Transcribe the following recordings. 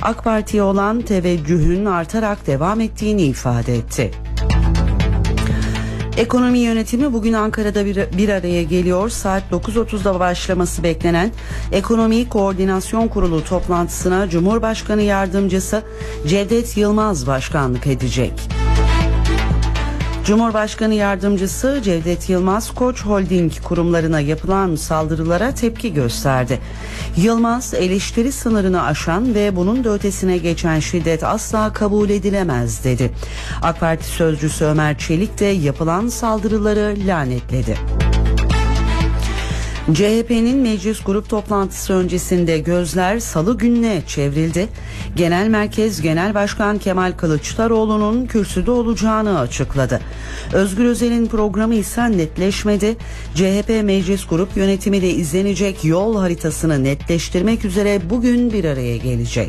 AK Parti'ye olan teveccühün artarak devam ettiğini ifade etti. Ekonomi yönetimi bugün Ankara'da bir araya geliyor. Saat 9.30'da başlaması beklenen Ekonomi Koordinasyon Kurulu toplantısına Cumhurbaşkanı Yardımcısı Cevdet Yılmaz başkanlık edecek. Cumhurbaşkanı Yardımcısı Cevdet Yılmaz, Koç Holding kurumlarına yapılan saldırılara tepki gösterdi. Yılmaz, eleştiri sınırını aşan ve bunun da ötesine geçen şiddet asla kabul edilemez dedi. AK Parti sözcüsü Ömer Çelik de yapılan saldırıları lanetledi. CHP'nin meclis grup toplantısı öncesinde gözler Salı gününe çevrildi. Genel Merkez Genel Başkan Kemal Kılıçdaroğlu'nun kürsüde olacağını açıkladı. Özgür Özel'in programı ise netleşmedi. CHP meclis grup yönetimi de izlenecek yol haritasını netleştirmek üzere bugün bir araya gelecek.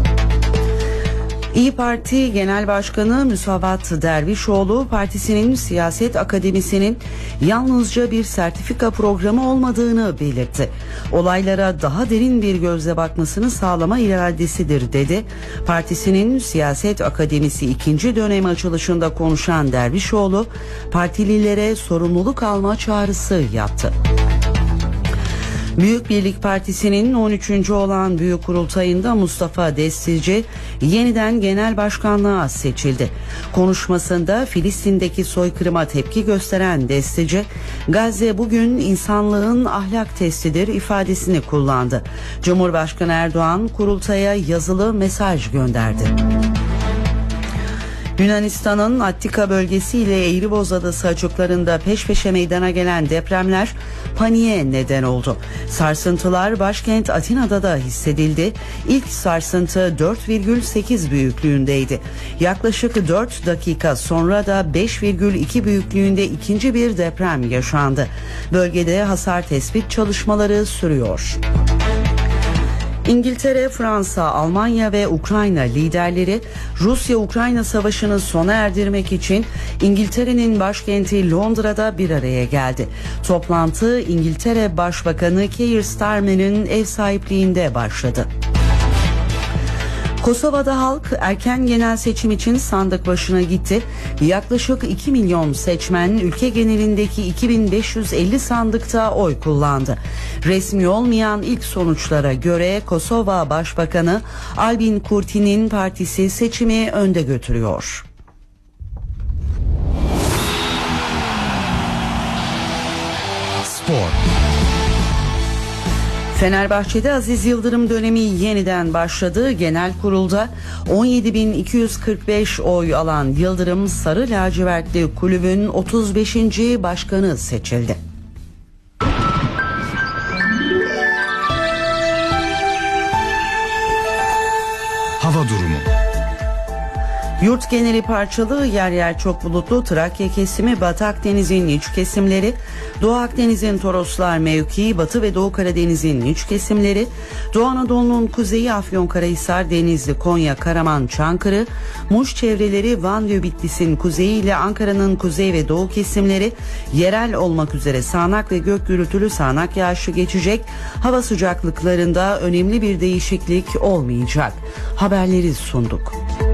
İYİ Parti Genel Başkanı Musavat Dervişoğlu, partisinin siyaset akademisinin yalnızca bir sertifika programı olmadığını belirtti. Olaylara daha derin bir gözle bakmasını sağlama iradesidir dedi. Partisinin siyaset akademisi 2. dönem açılışında konuşan Dervişoğlu, partililere sorumluluk alma çağrısı yaptı. Büyük Birlik Partisi'nin 13. olan Büyük Kurultayı'nda Mustafa Destici yeniden genel başkanlığa seçildi. Konuşmasında Filistin'deki soykırıma tepki gösteren Destici, Gazze bugün insanlığın ahlak testidir ifadesini kullandı. Cumhurbaşkanı Erdoğan kurultaya yazılı mesaj gönderdi. Yunanistan'ın Attika bölgesi ile Eğriboz Adası açıklarında peş peşe meydana gelen depremler paniğe neden oldu. Sarsıntılar başkent Atina'da da hissedildi. İlk sarsıntı 4,8 büyüklüğündeydi. Yaklaşık 4 dakika sonra da 5,2 büyüklüğünde ikinci bir deprem yaşandı. Bölgede hasar tespit çalışmaları sürüyor. İngiltere, Fransa, Almanya ve Ukrayna liderleri Rusya-Ukrayna savaşını sona erdirmek için İngiltere'nin başkenti Londra'da bir araya geldi. Toplantı İngiltere Başbakanı Keir Starmer'ın ev sahipliğinde başladı. Kosova'da halk erken genel seçim için sandık başına gitti. Yaklaşık 2 milyon seçmen ülke genelindeki 2550 sandıkta oy kullandı. Resmi olmayan ilk sonuçlara göre Kosova Başbakanı Albin Kurti'nin partisi seçimi önde götürüyor. Spor. Fenerbahçe'de Aziz Yıldırım dönemi yeniden başladı. Genel kurulda 17.245 oy alan Yıldırım Sarı Lacivertli kulübün 35. başkanı seçildi. Hava durumu. Yurt geneli parçalı, yer yer çok bulutlu. Trakya kesimi, Batı Akdeniz'in iç kesimleri, Doğu Akdeniz'in Toroslar mevkii, Batı ve Doğu Karadeniz'in iç kesimleri, Doğu Anadolu'nun kuzeyi Afyonkarahisar, Denizli, Konya, Karaman, Çankırı, Muş çevreleri, Van ve Bitlis'in kuzeyi ile Ankara'nın kuzey ve doğu kesimleri, yerel olmak üzere sağanak ve gök gürültülü sağanak yağışı geçecek. Hava sıcaklıklarında önemli bir değişiklik olmayacak. Haberleri sunduk.